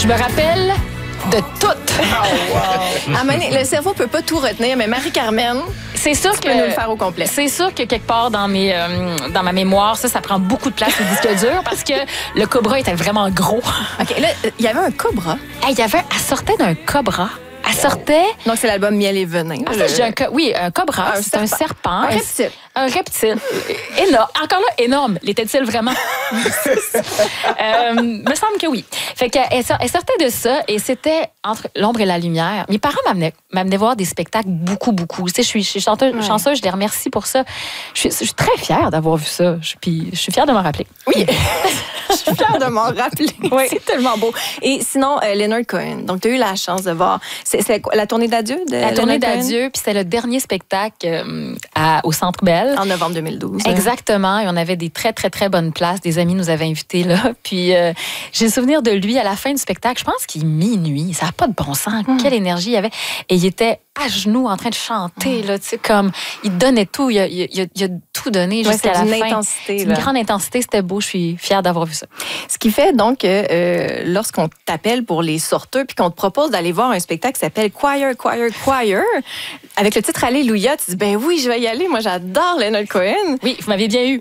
Je me rappelle de tout. À un moment donné, le cerveau peut pas tout retenir, mais Marie-Carmen, C'est sûr tu peux nous le faire au complet. C'est sûr que quelque part dans ma mémoire, ça prend beaucoup de place au disque dur parce que le cobra était vraiment gros. OK, là, il y avait un cobra. Elle sortait d'un cobra. Elle sortait... Donc, c'est l'album Miel et Venin. En fait, oui, un cobra, c'est un serpent. Un reptile. Un reptile. Énorme. Encore là, énorme. L'était-il vraiment? Me semble que oui. Fait qu'elle sortait de ça et c'était entre l'ombre et la lumière. Mes parents m'amenaient voir des spectacles beaucoup. Tu sais, je suis chanceuse, je les remercie pour ça. Je suis très fière d'avoir vu ça. Puis je suis fière de m'en rappeler. Oui. Je suis fière de m'en rappeler. Oui. C'est tellement beau. Et sinon, Leonard Cohen. Donc, tu as eu la chance de voir. C'est la tournée d'adieu de La tournée Leonard Cohen? d'adieu, puis c'était le dernier spectacle au Centre Bell. En novembre 2012. Exactement. Et on avait des très, très, très bonnes places. Des amis nous avaient invités là. Puis j'ai le souvenir de lui à la fin du spectacle. Je pense qu'il est minuit. Ça n'a pas de bon sens. Quelle énergie il y avait. Et il était à genoux en train de chanter. Là, tu sais, comme il donnait tout. Il a tout donné jusqu'à la fin. Une intensité. C'est une grande intensité. C'était beau. Je suis fière d'avoir vu ça. Ce qui fait donc que lorsqu'on t'appelle pour les sorteurs puis qu'on te propose d'aller voir un spectacle qui s'appelle Choir, avec le titre Alléluia, tu dis ben oui, je vais y aller. Moi, j'adore Leonard Cohen. Oui, vous m'avez bien eu.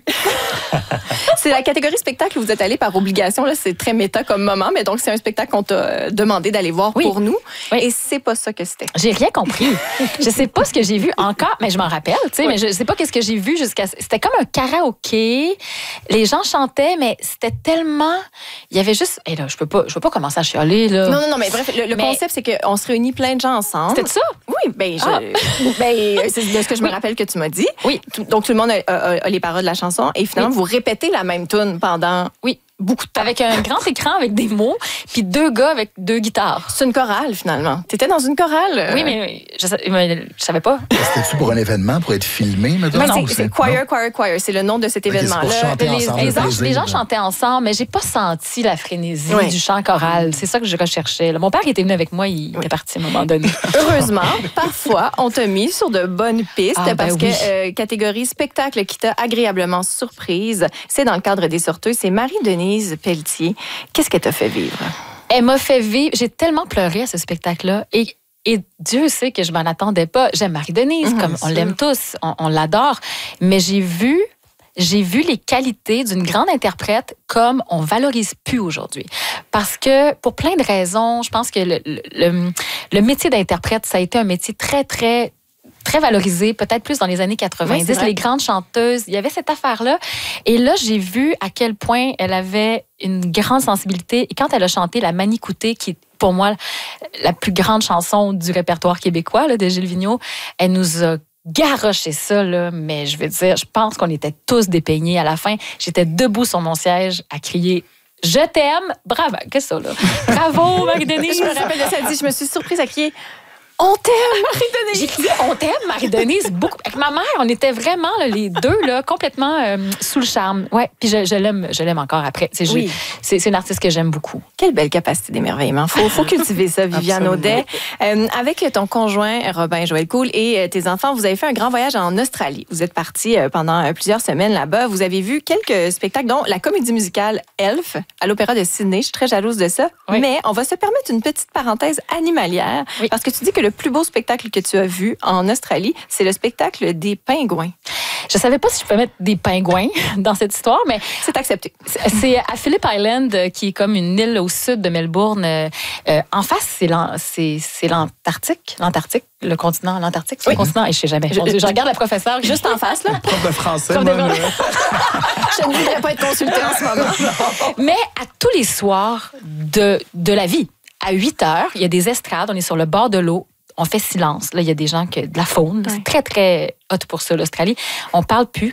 C'est la catégorie spectacle où vous êtes allé par obligation. Là, c'est très méta comme moment, mais donc c'est un spectacle qu'on t'a demandé d'aller voir pour nous. Oui. Et c'est pas ça que c'était. J'ai rien compris. Je sais pas ce que j'ai vu encore, mais je m'en rappelle, tu sais, mais je sais pas qu'est-ce que j'ai vu jusqu'à... C'était comme un karaoké. Les gens chantaient, mais c'était tellement... Il y avait juste... Et là, je peux pas commencer à chialer, là. Non, mais bref, le concept, c'est qu'on se réunit plein de gens ensemble. C'était ça? Oui, c'est de ce que je me rappelle que tu m'as dit. Oui. Donc, tout le monde a les paroles de la chanson et finalement, vous répétez la même tune pendant... Oui. Beaucoup de temps. Avec un grand écran avec des mots, puis 2 gars avec 2 guitares. C'est une chorale, finalement. T'étais dans une chorale? Oui, mais je savais pas. C'était-tu pour un événement, pour être filmé, maintenant? Non, c'est Choir. C'est le nom de cet événement-là. Les gens chantaient ensemble, mais j'ai pas senti la frénésie du chant choral. C'est ça que je recherchais. Mon père était venu avec moi, il était parti à un moment donné. Heureusement, parfois, on t'a mis sur de bonnes pistes parce que catégorie spectacle qui t'a agréablement surprise, c'est dans le cadre des sorteuses, c'est Marie-Denise Pelletier. Qu'est-ce qu'elle t'a fait vivre? Elle m'a fait vivre... J'ai tellement pleuré à ce spectacle-là et Dieu sait que je m'en attendais pas. J'aime Marie-Denise, comme on l'aime tous, on l'adore, mais j'ai vu les qualités d'une grande interprète comme on valorise plus aujourd'hui. Parce que, pour plein de raisons, je pense que le métier d'interprète, ça a été un métier très, très très valorisée, peut-être plus dans les années 90. Oui, les grandes chanteuses, il y avait cette affaire-là. Et là, j'ai vu à quel point elle avait une grande sensibilité. Et quand elle a chanté La Manicoutée, qui est pour moi la plus grande chanson du répertoire québécois là, de Gilles Vigneault, elle nous a garoché ça, là, mais je veux dire, je pense qu'on était tous dépeignés à la fin. J'étais debout sur mon siège à crier « Je t'aime! » Bravo! Qu'est-ce que ça, là? Bravo, Marie-Denise! Je me rappelle de ça, dit, je me suis surprise à crier « On t'aime, Marie-Denise! » J'ai crié « On t'aime, Marie-Denise! » Beaucoup. Avec ma mère, on était vraiment, là, les deux, là, complètement sous le charme. Ouais, puis je l'aime encore après. C'est une artiste que j'aime beaucoup. Quelle belle capacité d'émerveillement. Faut cultiver ça, Viviane Audet. Avec ton conjoint, Robin Joël Cool, et tes enfants, vous avez fait un grand voyage en Australie. Vous êtes partis pendant plusieurs semaines là-bas. Vous avez vu quelques spectacles, dont la comédie musicale Elf à l'Opéra de Sydney. Je suis très jalouse de ça. Oui. Mais on va se permettre une petite parenthèse animalière. Oui. Parce que tu dis que le plus beau spectacle que tu as vu en Australie, c'est le spectacle des pingouins. Je savais pas si je pouvais mettre des pingouins dans cette histoire, mais... C'est accepté. C'est à Phillip Island, qui est comme une île au sud de Melbourne. En face, c'est l'Antarctique. L'Antarctique, le continent. L'Antarctique, c'est le continent. Et je sais jamais. Je regarde la professeure juste en face, là. Prof de français, je ne voudrais pas être consultée en ce moment. Mais à tous les soirs de la vie, à 8 heures, il y a des estrades, on est sur le bord de l'eau. On fait silence. Là, il y a des gens de la faune. C'est très, très hot pour ça, l'Australie. On parle plus.